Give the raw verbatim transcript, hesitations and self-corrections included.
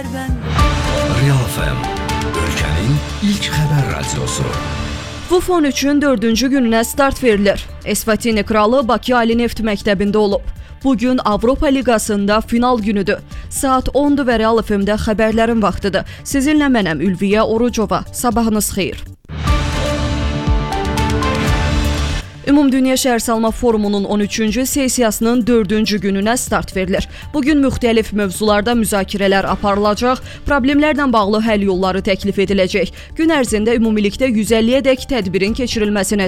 Real F M, ölkənin ilk xəbər radiosu. Bufon üçün dördüncü gününə start verilir. Esvatini kralı Bakı Ali Neft Məktəbində olub. Bugün Avropa Liqasında final günüdür. Saat ondur və Real F M-də xəbərlərin vaxtıdır. Sizinlə mənəm Ülviyə Orucova. Sabahınız xeyir. Ümumdünya Şəhərsalma Forumunun on üçüncü sessiyasının dördüncü gününə start verilir. Bugün müxtəlif mövzularda müzakirələr aparılacaq, problemlərlə bağlı həll yolları təklif ediləcək. Gün ərzində ümumilikdə yüz əlliyə dək tədbirin keçirilməsi